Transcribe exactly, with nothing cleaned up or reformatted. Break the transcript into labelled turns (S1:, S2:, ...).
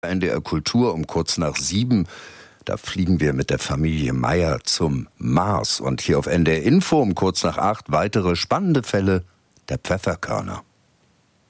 S1: N D R Kultur um kurz nach sieben. Da fliegen wir mit der Familie Meyer zum Mars. Und hier auf N D R Info um kurz nach acht weitere spannende Fälle der Pfefferkörner.